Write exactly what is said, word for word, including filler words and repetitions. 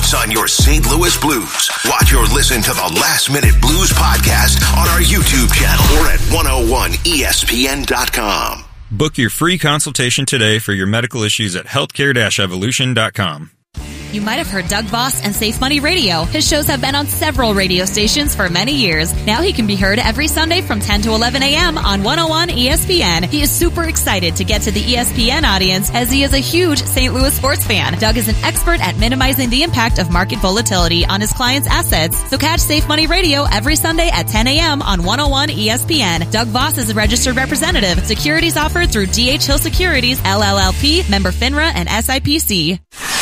updates on your Saint Louis Blues. Watch or listen to the Last Minute Blues podcast on our YouTube channel or at one oh one E S P N dot com. Book your free consultation today for your medical issues at healthcare dash evolution dot com. You might have heard Doug Voss and Safe Money Radio. His shows have been on several radio stations for many years. Now he can be heard every Sunday from ten to eleven a.m. on one oh one E S P N. He is super excited to get to the E S P N audience as he is a huge Saint Louis sports fan. Doug is an expert at minimizing the impact of market volatility on his clients' assets. So catch Safe Money Radio every Sunday at ten a.m. on one oh one E S P N. Doug Voss is a registered representative. Securities offered through D H Hill Securities, L L L P, member FINRA, and S I P C.